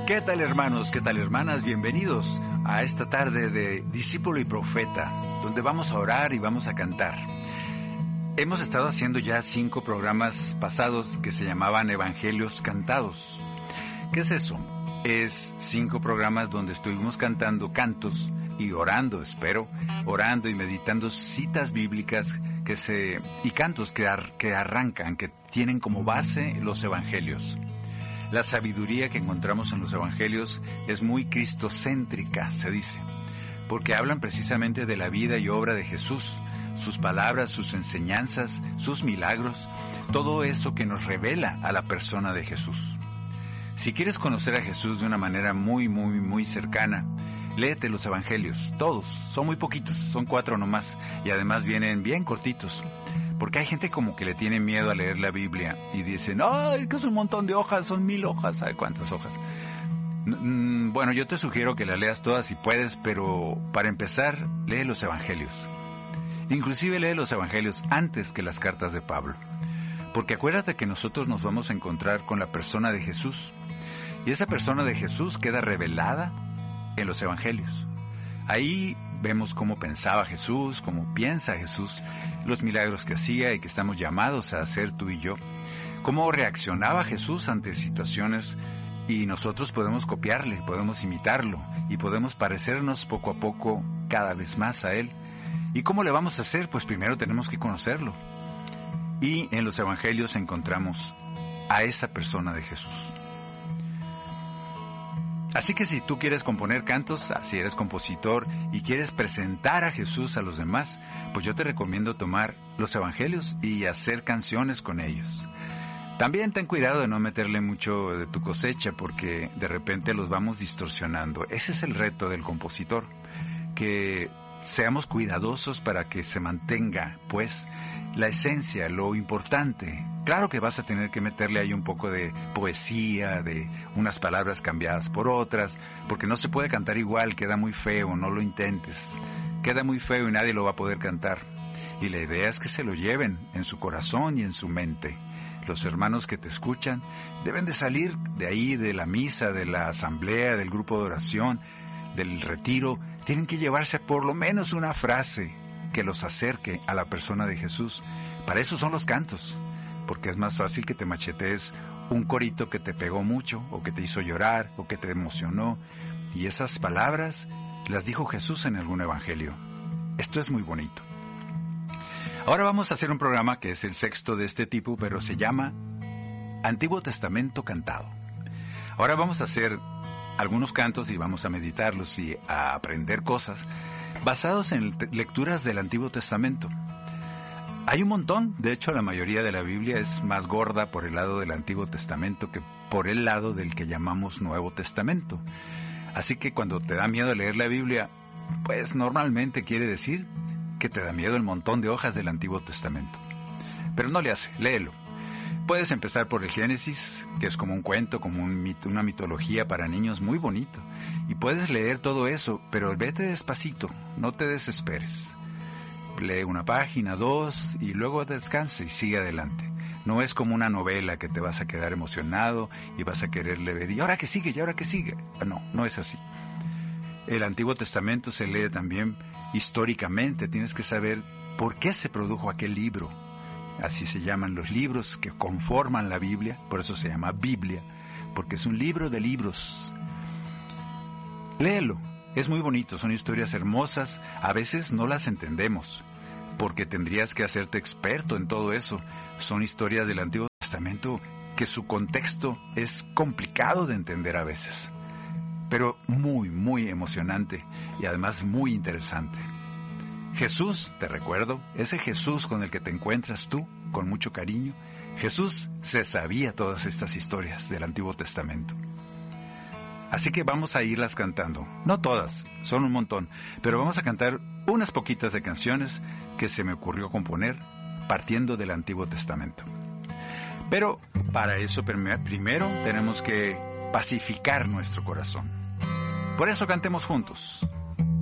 ¿Qué tal, hermanos? ¿Qué tal, hermanas? Bienvenidos a esta tarde de Discípulo y Profeta, donde vamos a orar y vamos a cantar. Hemos estado haciendo ya 5 programas pasados que se llamaban Evangelios Cantados. ¿Qué es eso? Es 5 programas donde estuvimos cantando cantos y orando, orando y meditando citas bíblicas y cantos que arrancan, que tienen como base los evangelios. La sabiduría que encontramos en los evangelios es muy cristocéntrica, se dice, porque hablan precisamente de la vida y obra de Jesús, sus palabras, sus enseñanzas, sus milagros, todo eso que nos revela a la persona de Jesús. Si quieres conocer a Jesús de una manera muy cercana, léete los evangelios, todos, son muy poquitos, son 4 nomás, y además vienen bien cortitos. Porque hay gente como que le tiene miedo a leer la Biblia y dicen, ¡ay, que es un montón de hojas, son 1000 hojas! ¿Sabe cuántas hojas? Bueno, yo te sugiero que las leas todas si puedes, pero para empezar, lee los evangelios. Inclusive lee los evangelios antes que las cartas de Pablo. Porque acuérdate que nosotros nos vamos a encontrar con la persona de Jesús. Y esa persona de Jesús queda revelada en los evangelios. Ahí vemos cómo pensaba Jesús, cómo piensa Jesús, los milagros que hacía y que estamos llamados a hacer tú y yo, cómo reaccionaba Jesús ante situaciones, y nosotros podemos copiarle, podemos imitarlo y podemos parecernos poco a poco cada vez más a Él. ¿Y cómo le vamos a hacer? Pues primero tenemos que conocerlo. Y en los evangelios encontramos a esa persona de Jesús. Así que si tú quieres componer cantos, si eres compositor y quieres presentar a Jesús a los demás, pues yo te recomiendo tomar los evangelios y hacer canciones con ellos. También ten cuidado de no meterle mucho de tu cosecha, porque de repente los vamos distorsionando. Ese es el reto del compositor, que seamos cuidadosos para que se mantenga, pues, la esencia, lo importante. Claro que vas a tener que meterle ahí un poco de poesía, de unas palabras cambiadas por otras, porque no se puede cantar igual, queda muy feo, no lo intentes. Queda muy feo y nadie lo va a poder cantar. Y la idea es que se lo lleven en su corazón y en su mente. Los hermanos que te escuchan deben de salir de ahí, de la misa, de la asamblea, del grupo de oración, del retiro. Tienen que llevarse por lo menos una frase que los acerque a la persona de Jesús. Para eso son los cantos, porque es más fácil que te machetees un corito que te pegó mucho, o que te hizo llorar, o que te emocionó, y esas palabras las dijo Jesús en algún evangelio. Esto es muy bonito. Ahora vamos a hacer un programa que es el 6º de este tipo, pero se llama Antiguo Testamento Cantado. Ahora vamos a hacer algunos cantos y vamos a meditarlos y a aprender cosas basados en lecturas del Antiguo Testamento. Hay un montón, de hecho la mayoría de la Biblia es más gorda por el lado del Antiguo Testamento que por el lado del que llamamos Nuevo Testamento. Así que cuando te da miedo leer la Biblia, pues normalmente quiere decir que te da miedo el montón de hojas del Antiguo Testamento. Pero no le hace, léelo. Puedes empezar por el Génesis, que es como un cuento, como una mitología para niños muy bonito. Y puedes leer todo eso, pero vete despacito, no te desesperes. Lee una página, 2, y luego descansa y sigue adelante. No es como una novela que te vas a quedar emocionado y vas a querer leer. ¿Y ahora qué sigue? ¿Y ahora qué sigue? No, no es así. El Antiguo Testamento se lee también históricamente. Tienes que saber por qué se produjo aquel libro. Así se llaman los libros que conforman la Biblia, por eso se llama Biblia, porque es un libro de libros. Léelo, es muy bonito, son historias hermosas, a veces no las entendemos, porque tendrías que hacerte experto en todo eso. Son historias del Antiguo Testamento que su contexto es complicado de entender a veces, pero muy emocionante y además muy interesante. Jesús, te recuerdo, ese Jesús con el que te encuentras tú, con mucho cariño, Jesús se sabía todas estas historias del Antiguo Testamento. Así que vamos a irlas cantando. No todas, son un montón, pero vamos a cantar unas poquitas de canciones que se me ocurrió componer partiendo del Antiguo Testamento. Pero para eso primero tenemos que pacificar nuestro corazón. Por eso cantemos juntos.